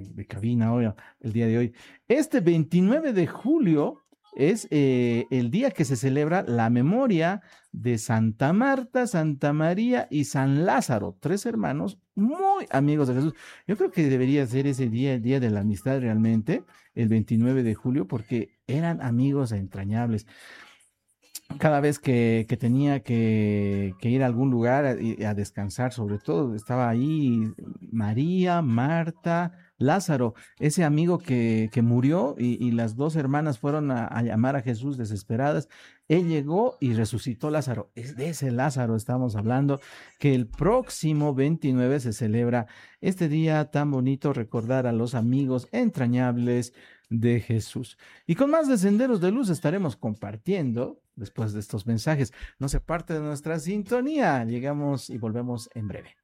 de cabina hoy, el día de hoy. Este 29 de julio es el día que se celebra la memoria de Santa Marta, Santa María y San Lázaro, tres hermanos muy amigos de Jesús. Yo creo que debería ser ese día, el día de la amistad realmente, el 29 de julio, porque eran amigos entrañables. Cada vez que tenía que ir a algún lugar a descansar, sobre todo, estaba ahí María, Marta, Lázaro, ese amigo que murió y las dos hermanas fueron a llamar a Jesús desesperadas. Él llegó y resucitó Lázaro. Es de ese Lázaro estamos hablando, que el próximo 29 se celebra este día tan bonito, recordar a los amigos entrañables de Jesús. Y con más de Senderos de Luz estaremos compartiendo después de estos mensajes. No se parte de nuestra sintonía. Llegamos y volvemos en breve.